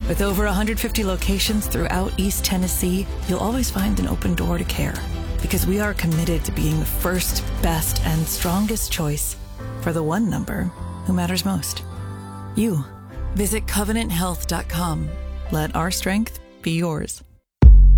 With over 150 locations throughout East Tennessee, you'll always find an open door to care. Because we are committed to being the first, best, and strongest choice for the one number who matters most. You. Visit CovenantHealth.com. Let our strength be yours.